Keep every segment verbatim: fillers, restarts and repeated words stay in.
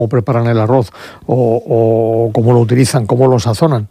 cómo preparan el arroz o, o cómo lo utilizan, cómo lo sazonan.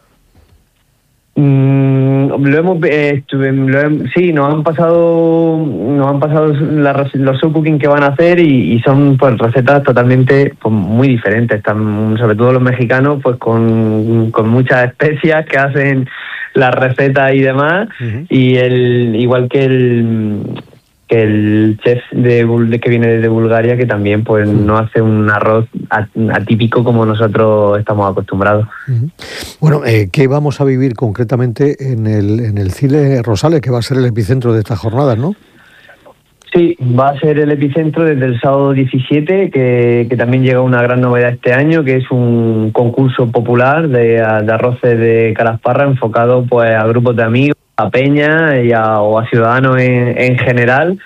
Mm, lo hemos, eh, estuve, lo he, sí, nos han pasado, nos han pasado la, los show cooking que van a hacer y, y son pues recetas totalmente pues, muy diferentes. Están, sobre todo los mexicanos, pues con, con muchas especias que hacen las recetas y demás. Uh-huh. Y el igual que el que el chef de, de que viene de Bulgaria, que también pues uh-huh. no hace un arroz atípico como nosotros estamos acostumbrados. Uh-huh. Bueno, eh, ¿qué vamos a vivir concretamente en el en el Cile Rosales, que va a ser el epicentro de estas jornadas, no? Sí, va a ser el epicentro desde el sábado diecisiete, que, que también llega una gran novedad este año, que es un concurso popular de, de arroces de Calasparra enfocado pues a grupos de amigos, a peñas y a, o a ciudadanos en, en general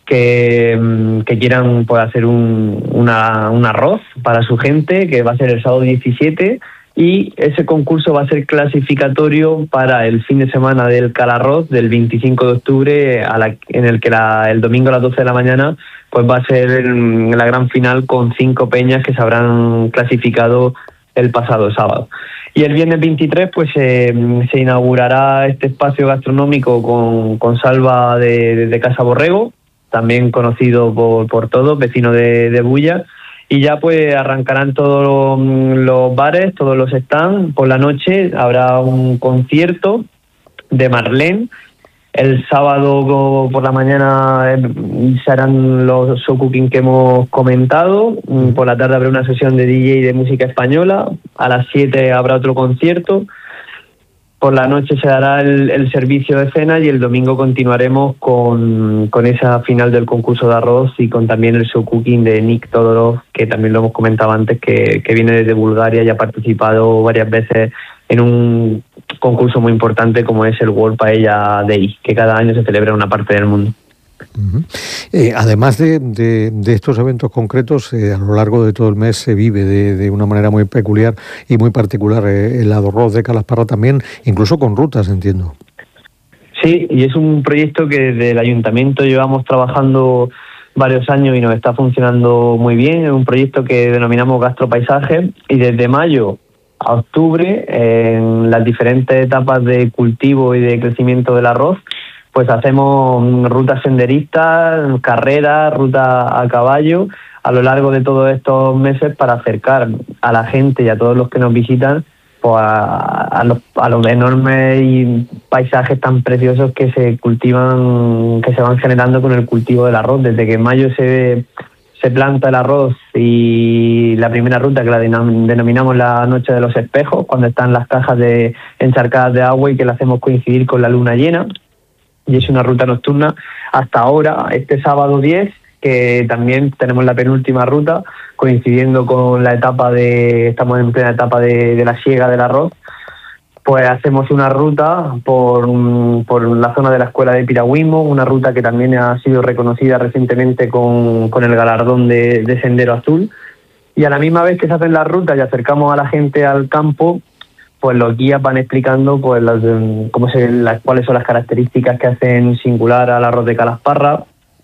que, que quieran pues, hacer un, una, un arroz para su gente, que va a ser el sábado diecisiete, y ese concurso va a ser clasificatorio para el fin de semana del Calarroz del veinticinco de octubre, a la, en el que la, el domingo a las doce de la mañana pues va a ser el, la gran final con cinco peñas que se habrán clasificado el pasado sábado. Y el viernes veintitrés pues eh, se inaugurará este espacio gastronómico con, con Salva de, de, de Casa Borrego, también conocido por, por todos, vecino de, de Bulla. Y ya pues arrancarán todos los bares, todos los stands. Por la noche habrá un concierto de Marlene. El sábado por la mañana se harán los show cooking que hemos comentado. Por la tarde habrá una sesión de D J de música española. A las siete habrá otro concierto. Por la noche se dará el, el servicio de cena y el domingo continuaremos con, con esa final del concurso de arroz y con también el show cooking de Nick Todorov, que también lo hemos comentado antes, que, que viene desde Bulgaria y ha participado varias veces en un concurso muy importante como es el World Paella Day, que cada año se celebra en una parte del mundo. Uh-huh. Eh, además de, de, de estos eventos concretos, eh, a lo largo de todo el mes se vive de, de una manera muy peculiar y muy particular eh, el arroz de Calasparra también, incluso con rutas, entiendo. Sí, y es un proyecto que desde el ayuntamiento llevamos trabajando varios años y nos está funcionando muy bien. Es un proyecto que denominamos Gastropaisaje y desde mayo a octubre, en las diferentes etapas de cultivo y de crecimiento del arroz, pues hacemos rutas senderistas, carreras, rutas a caballo a lo largo de todos estos meses para acercar a la gente y a todos los que nos visitan pues a, a, los, a los enormes paisajes tan preciosos que se cultivan, que se van generando con el cultivo del arroz. Desde que en mayo se, se planta el arroz y la primera ruta, que la denominamos la Noche de los Espejos, cuando están las cajas de encharcadas de agua y que la hacemos coincidir con la luna llena. Y es una ruta nocturna hasta ahora, este sábado diez, que también tenemos la penúltima ruta, coincidiendo con la etapa de, estamos en plena etapa de, de la siega del arroz, pues hacemos una ruta por, por la zona de la Escuela de Piragüismo, una ruta que también ha sido reconocida recientemente con, con el galardón de, de Sendero Azul. Y a la misma vez que se hacen las rutas y acercamos a la gente al campo, pues los guías van explicando pues las, cómo se, las, cuáles son las características que hacen singular al arroz de Calasparra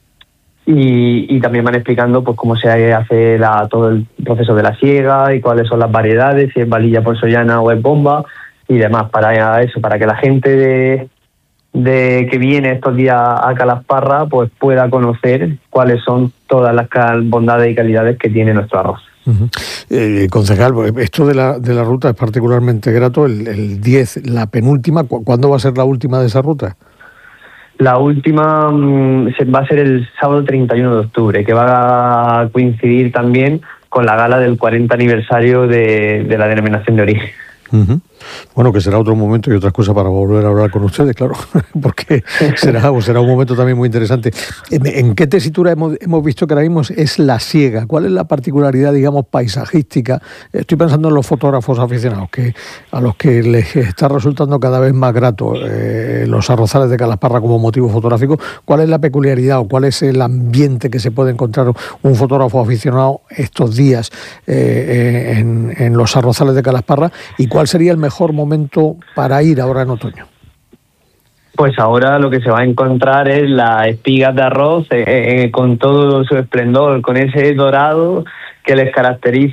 y, y también van explicando pues cómo se hace la, todo el proceso de la siega y cuáles son las variedades, si es valilla porzollana o es bomba y demás, para eso, para que la gente de, de que viene estos días a Calasparra pues pueda conocer cuáles son todas las bondades y calidades que tiene nuestro arroz. Uh-huh. Eh, concejal, esto de la de la ruta es particularmente grato. El, el diez, la penúltima, ¿cu- ¿cuándo va a ser la última de esa ruta? La última mmm, se, va a ser el sábado treinta y uno de octubre, que va a coincidir también con la gala del cuarenta aniversario de, de la denominación de origen. Uh-huh. Bueno, que será otro momento y otras cosas para volver a hablar con ustedes, claro, porque será, será un momento también muy interesante. ¿En, en qué tesitura hemos, hemos visto que ahora mismo es la siega? ¿Cuál es la particularidad, digamos, paisajística? Estoy pensando en los fotógrafos aficionados, que a los que les está resultando cada vez más grato eh, los arrozales de Calasparra como motivo fotográfico. ¿Cuál es la peculiaridad o cuál es el ambiente que se puede encontrar un fotógrafo aficionado estos días eh, en, en los arrozales de Calasparra? ¿Y cuál sería el mejor momento para ir ahora en otoño? Pues ahora lo que se va a encontrar es las espigas de arroz eh, eh, con todo su esplendor, con ese dorado que les caracteriza